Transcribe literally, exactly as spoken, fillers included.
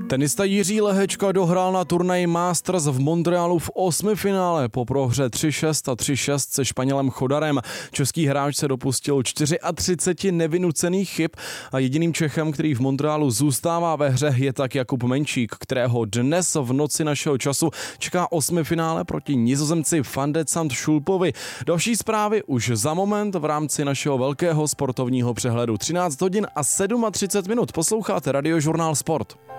Tenista Jiří Lehečka dohrál na turnaji Masters v Montrealu v osmi finále po prohře tři šest a tři šest se Španělem Chodarem. Český hráč se dopustil třicet čtyři nevynucených chyb a jediným Čechem, který v Montrealu zůstává ve hře, je tak Jakub Menčík, kterého dnes v noci našeho času čeká osmi finále proti Nizozemci Van de Zand-Schulpovi. Další zprávy už za moment v rámci našeho velkého sportovního přehledu. třináct hodin a třicet sedm minut. Posloucháte Radiožurnál Sport.